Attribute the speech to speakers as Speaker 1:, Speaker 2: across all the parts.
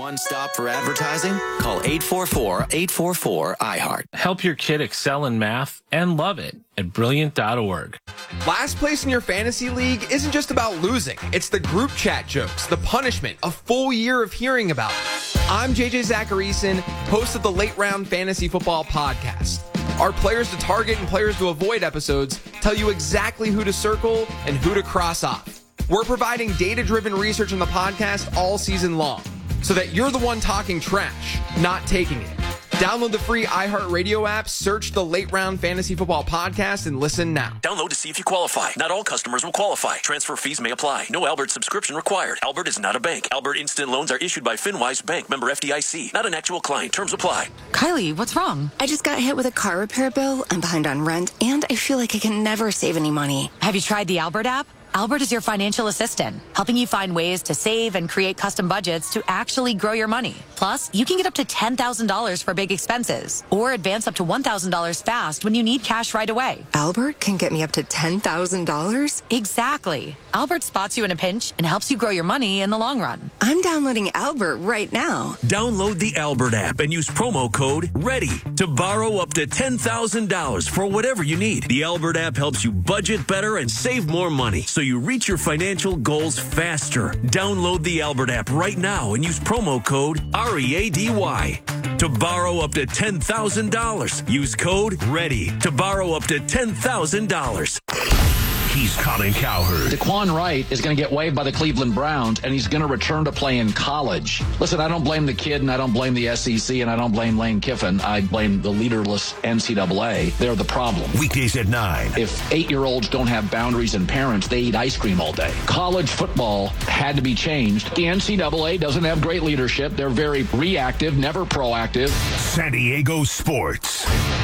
Speaker 1: one stop for advertising? Call 844-844-iHeart.
Speaker 2: Help your kid excel in math and love it at Brilliant.org.
Speaker 3: Last place in your fantasy league isn't just about losing. It's the group chat jokes, the punishment, a full year of hearing about it. I'm JJ Zacharyson, host of the Late Round Fantasy Football Podcast. Our players to target and players to avoid episodes tell you exactly who to circle and who to cross off. We're providing data-driven research on the podcast all season long so that you're the one talking trash, not taking it. Download the free iHeartRadio app, search the Late Round Fantasy Football Podcast, and listen now.
Speaker 4: Download to see if you qualify. Not all customers will qualify. Transfer fees may apply. No Albert subscription required. Albert is not a bank. Albert Instant Loans are issued by FinWise Bank, member FDIC. Not an actual client. Terms apply.
Speaker 5: Kylie, what's wrong?
Speaker 6: I just got hit with a car repair bill. I'm behind on rent, and I feel like I can never save any money.
Speaker 5: Have you tried the Albert app? Albert is your financial assistant, helping you find ways to save and create custom budgets to actually grow your money. Plus, you can get up to $10,000 for big expenses or advance up to $1,000 fast when you need cash right away.
Speaker 6: Albert can get me up to $10,000?
Speaker 5: Exactly. Albert spots you in a pinch and helps you grow your money in the long run.
Speaker 6: I'm downloading Albert right now.
Speaker 4: Download the Albert app and use promo code READY to borrow up to $10,000 for whatever you need. The Albert app helps you budget better and save more money so you reach your financial goals faster. Download the Albert app right now and use promo code READY to borrow up to $10,000. Use code READY to borrow up to $10,000.
Speaker 7: He's Colin Cowherd.
Speaker 8: Daquan Wright is going to get waived by the Cleveland Browns, and he's going to return to play in college. Listen, I don't blame the kid, and I don't blame the SEC, and I don't blame Lane Kiffin. I blame the leaderless NCAA. They're the problem.
Speaker 7: Weekdays at 9.
Speaker 8: If 8-year-olds don't have boundaries and parents, they eat ice cream all day. College football had to be changed. The NCAA doesn't have great leadership. They're very reactive, never proactive.
Speaker 7: San Diego Sports.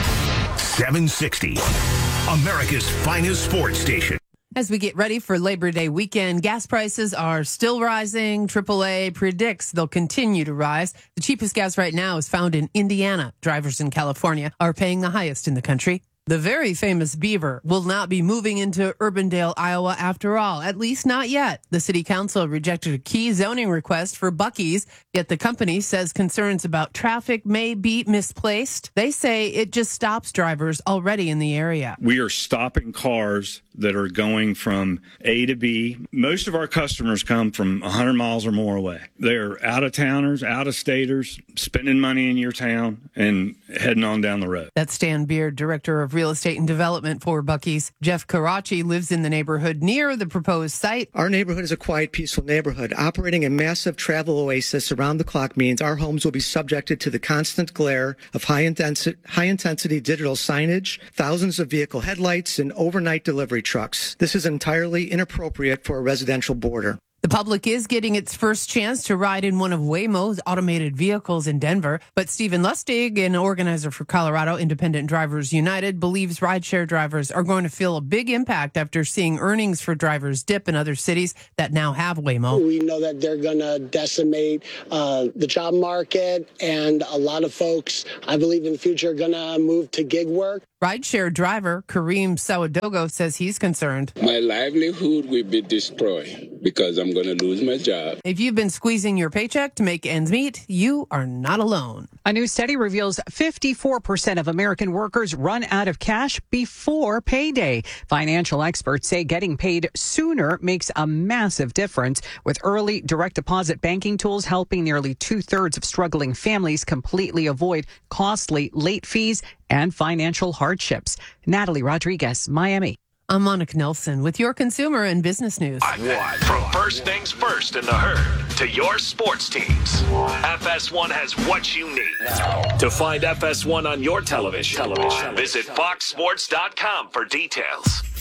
Speaker 7: 760. America's finest sports station.
Speaker 9: As we get ready for Labor Day weekend, gas prices are still rising. AAA predicts they'll continue to rise. The cheapest gas right now is found in Indiana. Drivers in California are paying the highest in the country. The very famous Beaver will not be moving into Urbandale, Iowa after all, at least not yet. The city council rejected a key zoning request for Buc-ee's, yet the company says concerns about traffic may be misplaced. They say it just stops drivers already in the area.
Speaker 10: We are stopping cars that are going from A to B. Most of our customers come from 100 miles or more away. They're out-of-towners, out-of-staters, spending money in your town and heading on down the road.
Speaker 9: That's Stan Beard, Director of Real Estate and Development for Buc-ee's. Jeff Karachi lives in the neighborhood near the proposed site.
Speaker 11: Our neighborhood is a quiet, peaceful neighborhood. Operating a massive travel oasis around the clock means our homes will be subjected to the constant glare of high-intensity digital signage, thousands of vehicle headlights, and overnight delivery trucks. This is entirely inappropriate for a residential border.
Speaker 9: The public is getting its first chance to ride in one of Waymo's automated vehicles in Denver. But Stephen Lustig, an organizer for Colorado Independent Drivers United, believes rideshare drivers are going to feel a big impact after seeing earnings for drivers dip in other cities that now have Waymo.
Speaker 12: We know that they're going to decimate the job market, and a lot of folks, I believe in the future, are going to move to gig work.
Speaker 9: Rideshare driver Kareem Sawadogo says he's concerned.
Speaker 13: My livelihood will be destroyed because I'm going to lose my job.
Speaker 9: If you've been squeezing your paycheck to make ends meet, you are not alone.
Speaker 14: A new study reveals 54% of American workers run out of cash before payday. Financial experts say getting paid sooner makes a massive difference, with early direct deposit banking tools helping nearly 2/3 of struggling families completely avoid costly late fees and financial hardships. Natalie Rodriguez, Miami.
Speaker 9: I'm Monica Nelson with your consumer and business news.
Speaker 7: From first things first in the herd to your sports teams, FS1 has what you need. To find FS1 on your television, visit foxsports.com for details.